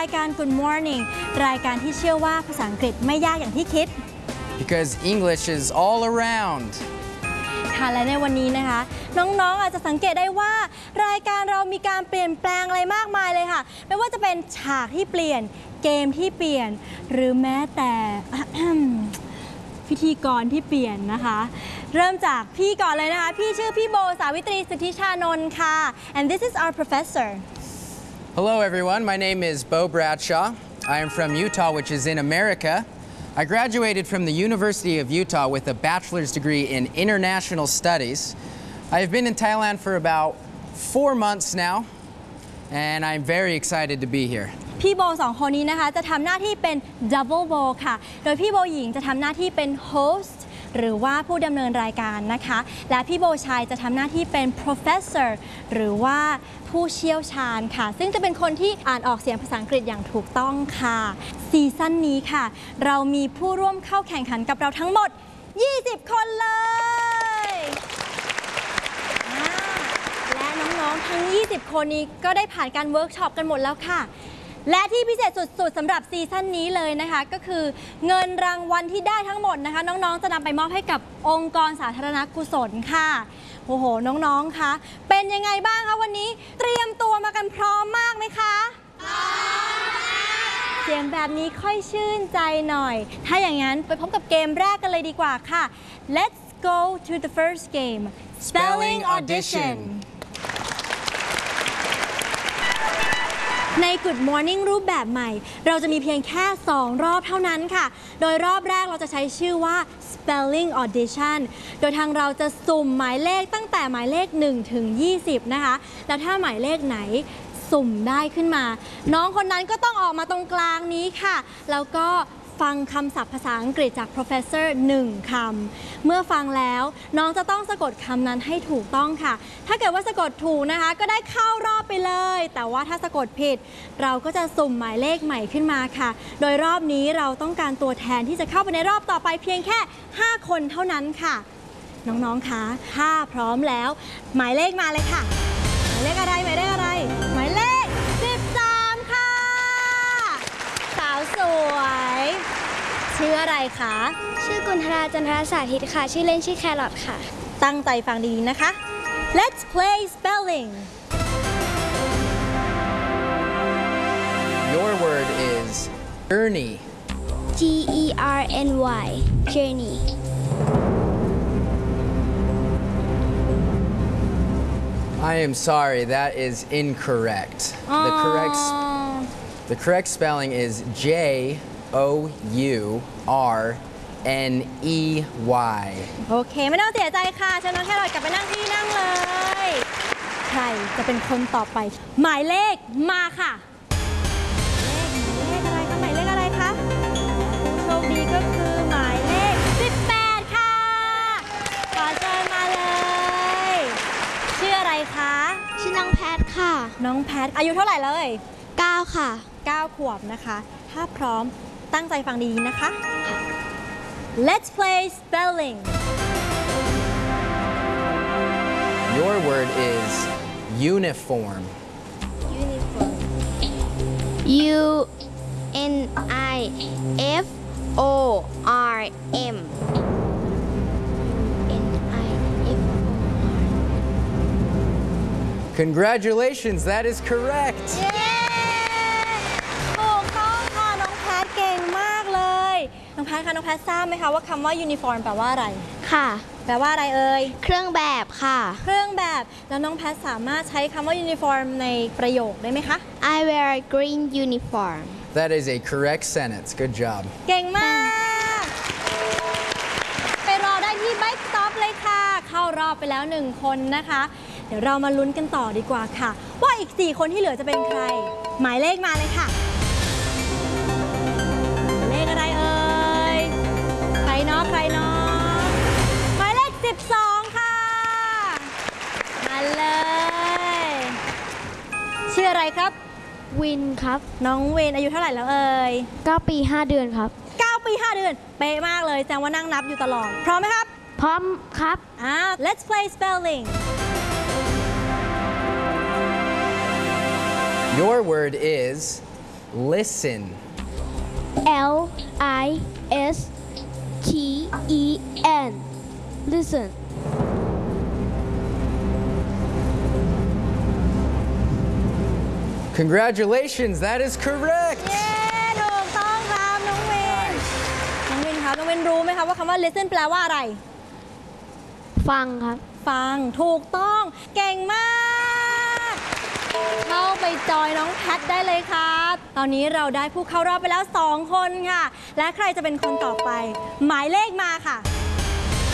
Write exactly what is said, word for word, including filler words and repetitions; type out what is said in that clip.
ายการ Good Morning รายการที่เชื่อว่าภาษาอังกฤษไม่ยากอย่างที่คิด Because English is all around ค่ะและในวันนี้นะคะน้องๆอาจจะสังเกตได้ว่ารายการเรามีการเปลี่ยนแปลงอะไรมากมายเลยค่ะไม่ว่าจะเป็นฉากที่เปลี่ยนเกมที่เปลี่ยนหรือแม้แต่ พิธีกรที่เปลี่ยนนะคะเริ่มจากพี่ก่อนเลยนะคะพี่ชื่อพี่โบสาวิตรีสุทธิชานนท์ค่ะ and this is our professor Hello everyone, my name is Bo Bradshaw. I am from Utah, which is in America. I graduated from the University of Utah with a bachelor's degree in international studies. I have been in Thailand for about four months now, and I'm very excited to be here. พี่โบสองคนนี้นะคะจะทำหน้าที่เป็น Double Bo ค่ะโดยพี่โบหญิงจะทำหน้าที่เป็น Host หรือว่าผู้ดำเนินรายการนะคะและพี่โบชายจะทำหน้าที่เป็น Professor หรือว่าผู้เชี่ยวชาญค่ะซึ่งจะเป็นคนที่อ่านออกเสียงภาษาอังกฤษอย่างถูกต้องค่ะซีซั่นนี้ค่ะเรามีผู้ร่วมเข้าแข่งขันกับเราทั้งหมดยี่สิบคนเลยและน้องๆทั้งยี่สิบคนนี้ก็ได้ผ่านการเวิร์กช็อปกันหมดแล้วค่ะและที่พิเศษสุดๆสำหรับซีซั่นนี้เลยนะคะก็คือเงินรางวัลที่ได้ทั้งหมดนะคะน้องๆจะนำไปมอบให้กับองค์กรสาธารณกุศลค่ะโอ้โหน้องๆคะเป็นยังไงบ้างคะวันนี้เตรียมตัวมากันพร้อมมากไหมคะพร้อมเสียงแบบนี้ค่อยชื่นใจหน่อยถ้าอย่างนั้นไปพบกับเกมแรกกันเลยดีกว่าค่ะ Let's go to the first game Spelling Auditionใน Good Morning รูปแบบใหม่เราจะมีเพียงแค่สองรอบเท่านั้นค่ะโดยรอบแรกเราจะใช้ชื่อว่า Spelling Audition โดยทางเราจะสุ่มหมายเลขตั้งแต่หมายเลขหนึ่งถึงยี่สิบนะคะแล้วถ้าหมายเลขไหนสุ่มได้ขึ้นมาน้องคนนั้นก็ต้องออกมาตรงกลางนี้ค่ะแล้วก็ฟังคำศัพท์ภาษาอังกฤษจาก Professor หนึ่งคำเมื่อฟังแล้วน้องจะต้องสะกดคำนั้นให้ถูกต้องค่ะถ้าเกิดว่าสะกดถูกนะคะก็ได้เข้ารอบไปเลยแต่ว่าถ้าสะกดผิดเราก็จะสุ่มหมายเลขใหม่ขึ้นมาค่ะโดยรอบนี้เราต้องการตัวแทนที่จะเข้าไปในรอบต่อไปเพียงแค่ห้าคนเท่านั้นค่ะน้องๆคะถ้าพร้อมแล้วหมายเลขมาเลยค่ะหมายเลขอะไรหมายเลขอะไรหมายเลขสิบสามค่ะสาวสวยชื่ออะไรคะชื่อกุณธราจันทรสาธิตค่ะชื่อเล่นชื่อแครอทค่ะตั้งใจฟังดีๆนะคะ Let's play spelling Your word is journey G E R N Y journey I am sorry, that is incorrect. The correct the correct spelling is J O U R N E Y โอเคไม่ต้องเสียใจค่ะเชิญน้องแครอทกลับไปนั่งที่นั่งเลยใครจะเป็นคนต่อไปหมายเลขมาค่ะเลขหมายเลขอะไรคะหมายเลขอะไรคะผู้โชคดีก็คือหมายเลขสิบแปดค่ะขอเชิญมาเลยชื่ออะไรคะชื่อน้องแพทค่ะน้องแพทอายุเท่าไหร่เลยเก้าค่ะเก้าขวบนะคะถ้าพร้อมตั้งใจฟังดีๆนะคะ Let's play spelling Your word is uniform uniform U N I F O R M N I F O R Congratulations, that is correct เย้ถูกต้องค่ะน้องแพทเก่งมากเลยน้องแพทคะน้องแพททราบไหมคะว่าคำว่า uniform แปลว่าอะไรค่ะแปลว่าอะไรเอ่ยเครื่องแบบค่ะเครื่องแบบแล้วน้องแพทสามารถใช้คำว่า uniform ในประโยคได้ไหมคะ I wear a green uniform That is a correct sentence. Good job. เก่งมากไปรอได้ที่ Bike Stop เลยค่ะเข้ารอบไปแล้วหนึ่งคนนะคะเดี๋ยวเรามาลุ้นกันต่อดีกว่าค่ะว่าอีกสี่คนที่เหลือจะเป็นใครหมายเลขมาเลยค่ะเลขอะไรเอ่ยใครเนาะใครเนาะหมายเลขสิบสองค่ะมาเลยชื่ออะไรครับวินครับน้องวินอายุเท่าไหร่แล้วเอ่ยเก้าปีห้าเดือนครับเก้าปีห้าเดือนเป๊ะมากเลยแสดงว่านั่งนับอยู่ตลอดพร้อมไหมครับพร้อมครับอ่า Let's play spelling Your word is listen. L I S T E N listen Congratulations, that is correct. เย้ถูกต้องครับน้องวิน น้องวินครับ น้องวินรู้ไหมครับว่าคำว่า listen แปลว่าอะไรฟังครับฟังถูกต้องเก่งมาก เข้าไปจอยน้องแพทได้เลยครับ ตอนนี้เราได้ผู้เข้ารอบไปแล้ว สอง คนค่ะ และใครจะเป็นคนต่อไป หมายเลขมาค่ะ